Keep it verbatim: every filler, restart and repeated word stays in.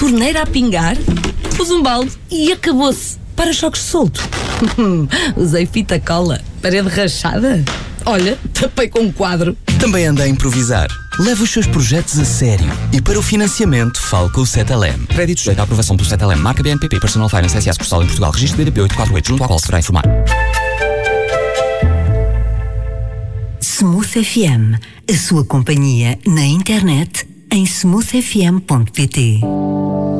torneira a pingar, pus um balde e acabou-se. Para-choques solto. Usei fita cola. Parede rachada. Olha, tapei com um quadro. Também anda a improvisar. Leve os seus projetos a sério. E para o financiamento, fale com o Cetelem. Crédito sujeito à aprovação do Cetelem. Marca B N P P Personal Finance S A Sucursal em Portugal. Registro B D P oito quatro oito, junto ao qual se verá informar. Smooth F M. A sua companhia na internet em smooth f m ponto p t.